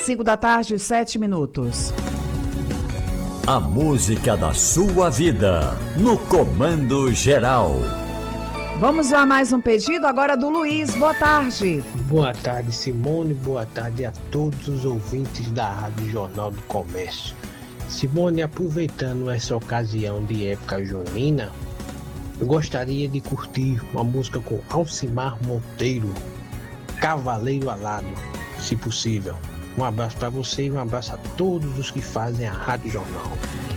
5h07. A música da sua vida, no Comando Geral. Vamos a mais um pedido agora do Luiz. Boa tarde. Boa tarde, Simone. Boa tarde a todos os ouvintes da Rádio Jornal do Comércio. Simone, aproveitando essa ocasião de época junina, eu gostaria de curtir uma música com Alcimar Monteiro, Cavaleiro Alado, se possível. Um abraço para você e um abraço a todos os que fazem a Rádio Jornal.